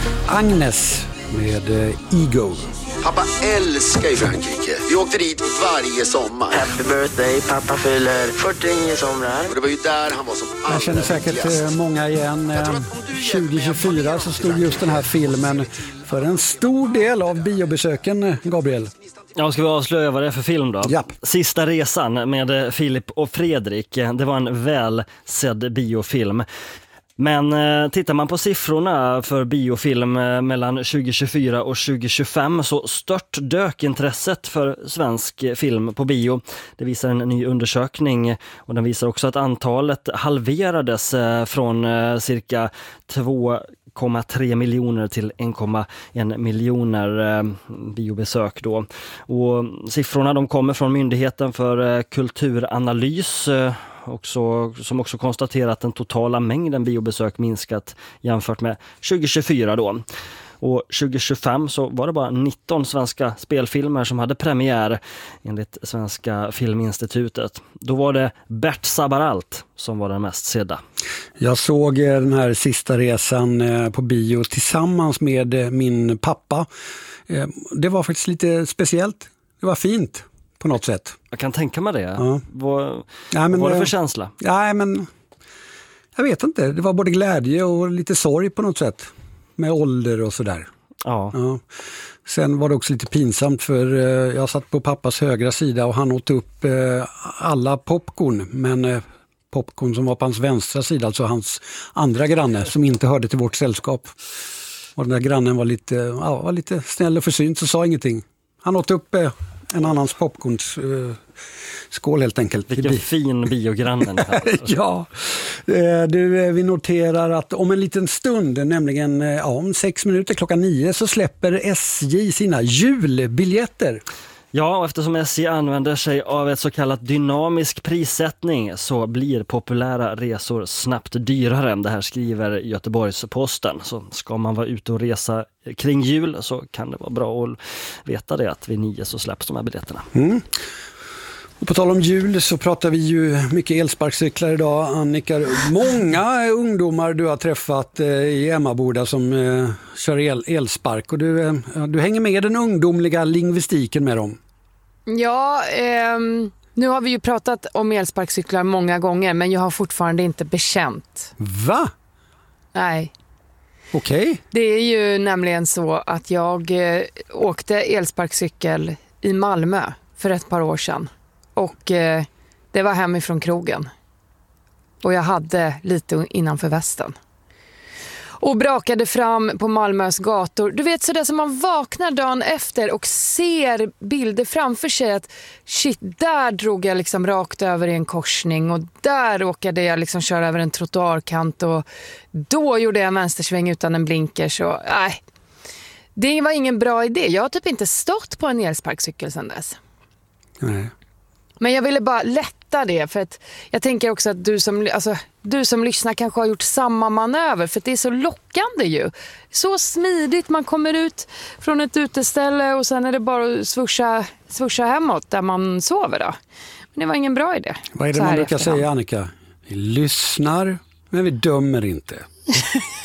Agnes med Ego. Pappa älskar ju Frankrike. Vi åkte dit varje sommar. Happy birthday, pappa fyller 49 somrar. Och det var ju där han var som allra Jag känner säkert lyckligast. många igen. 2024 så stod just den här filmen för en stor del av biobesöken, Gabriel. Ja, ska vi avslöja vad det är för film då? Japp. Sista resan med Filip och Fredrik. Det var en väl sedd biofilm. Men tittar man på siffrorna för biofilm mellan 2024 och 2025 så stört dök intresset för svensk film på bio. Det visar en ny undersökning och den visar också att antalet halverades från cirka 2,3 miljoner till 1,1 miljoner biobesök då. Och siffrorna de kommer från Myndigheten för kulturanalys som också konstaterar att den totala mängden biobesök minskat jämfört med 2024 då. Och 2025 så var det bara 19 svenska spelfilmer som hade premiär enligt Svenska Filminstitutet. Då var det Bert Sabaralt som var den mest sedda. Jag såg den här sista resan på bio tillsammans med min pappa. Det var faktiskt lite speciellt. Det var fint på något sätt. Jag kan tänka mig det. Ja. Vad var det för känsla? Nej, men jag vet inte. Det var både glädje och lite sorg på något sätt. Med ålder och sådär. Ja. Ja. Sen var det också lite pinsamt för jag satt på pappas högra sida och han åt upp alla popcorn. Men popcorn som var på hans vänstra sida, alltså hans andra granne som inte hörde till vårt sällskap. Och den där grannen var lite snäll och försynt så sa ingenting. Han åt upp en annans popcornskål helt enkelt. Vilken fin biogrannen här. Ja, vi noterar att om en liten stund, nämligen om 6 minuter 9:00 så släpper SJ sina julbiljetter. Ja, och eftersom SJ använder sig av ett så kallat dynamisk prissättning så blir populära resor snabbt dyrare. Det här skriver Göteborgs-Posten. Så ska man vara ute och resa kring jul så kan det vara bra att veta det att vid 9 så släpps de här biljetterna. Mm. Och på tal om jul så pratar vi ju mycket elsparkcyklar idag, Annika. Många ungdomar du har träffat i Emmaboda som kör elspark och du hänger med den ungdomliga lingvistiken med dem. Ja, nu har vi ju pratat om elsparkcyklar många gånger men jag har fortfarande inte bekänt. Va? Nej. Okej. Det är ju nämligen så att jag åkte elsparkcykel i Malmö för ett par år sedan. Och det var hemifrån krogen. Och jag hade lite innanför västen. Och brakade fram på Malmös gator. Du vet sådär som man vaknar dagen efter och ser bilder framför sig att shit, där drog jag liksom rakt över i en korsning och där råkade jag liksom köra över en trottoarkant och då gjorde jag en vänstersväng utan en blinkers och nej. Det var ingen bra idé. Jag har typ inte stått på en elsparkcykel sedan dess. Nej. Men jag ville bara lätta det för att jag tänker också att du som lyssnar kanske har gjort samma manöver för att det är så lockande ju. Så smidigt, man kommer ut från ett uteställe och sen är det bara att svuscha hemåt där man sover då. Men det var ingen bra idé. Vad är det man brukar säga, Annika? Vi lyssnar, men vi dömer inte.